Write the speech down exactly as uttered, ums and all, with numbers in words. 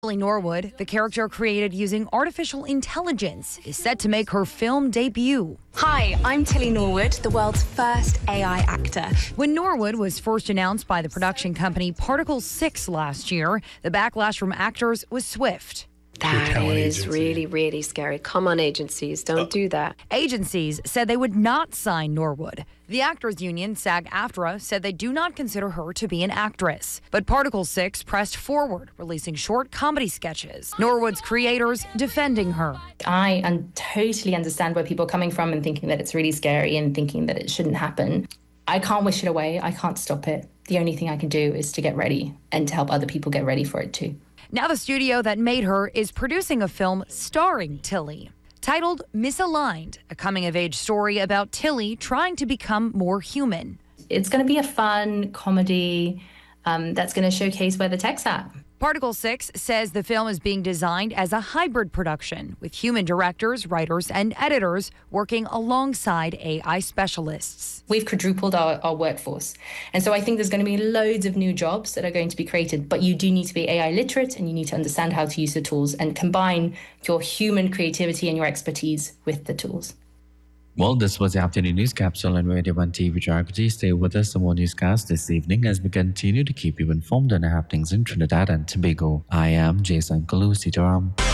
Tilly Norwood, the character created using artificial intelligence, is set to make her film debut. Hi, I'm Tilly Norwood, the world's first A I actor. When Norwood was first announced by the production company Particle six last year, the backlash from actors was swift. That is really, really scary. Come on, agencies, don't do that. Agencies said they would not sign Norwood. The actors union, SAG-AFTRA, said they do not consider her to be an actress. But Particle six pressed forward, releasing short comedy sketches. Norwood's creators defending her. I un- totally understand where people are coming from and thinking that it's really scary and thinking that it shouldn't happen. I can't wish it away. I can't stop it. The only thing I can do is to get ready and to help other people get ready for it too. Now the studio that made her is producing a film starring Tilly, titled Misaligned, a coming-of-age story about Tilly trying to become more human. It's going to be a fun comedy um, that's going to showcase where the tech's at. Particle six says the film is being designed as a hybrid production, with human directors, writers, and editors working alongside A I specialists. We've quadrupled our, our workforce. And so I think there's going to be loads of new jobs that are going to be created, but you do need to be A I literate and you need to understand how to use the tools and combine your human creativity and your expertise with the tools. Well, this was the afternoon news capsule on Radio one T V Geography. Stay with us for more newscasts this evening as we continue to keep you informed on the happenings in Trinidad and Tobago. I am Jason Kalu Sitaram.